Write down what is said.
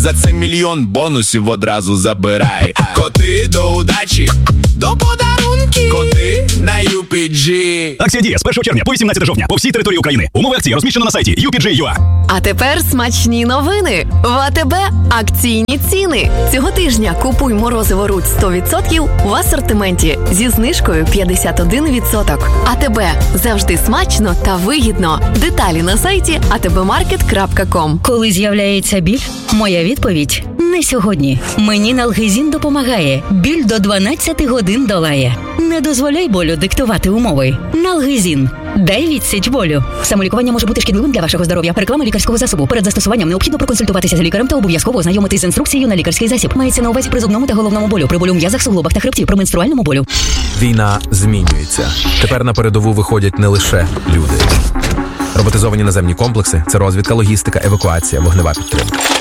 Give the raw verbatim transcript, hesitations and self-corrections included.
За це мільйон бонусів одразу забирай. Коти до удачі, до подарунки. Коти на ю пі джі. Акція діє з першого червня по вісімнадцяте жовтня по всій території України. Умови акції розміщено на сайті ю пі джі точка ю а. А тепер смачні новини. В АТБ акційні ціни. Цього тижня купуй морозиво Рудь сто відсотків в асортименті зі знижкою п'ятдесят один відсоток. АТБ. Завжди смачно та вигідно. Деталі на сайті а те бе маркет крапка ком. Коли з'являється біль, моя відповідь – не сьогодні. Мені Налгезін допомагає. Біль до дванадцяти годин долає. Не дозволяй болю диктувати умови. Налгезін. Дай відсіч болю. Самолікування може бути шкідливим для вашого здоров'я. Реклама лікарського засобу. Перед застосуванням необхідно проконсультуватися з лікарем та обов'язково ознайомитись з інструкцією на лікарський засіб. Мається на увазі при зубному та головному болю, при болю в м'язах, суглобах та хребті, при менструальному болю. Війна змінюється. Тепер на передову виходять не лише люди. Роботизовані наземні комплекси – це розвідка, логістика, евакуація, вогнева підтримка.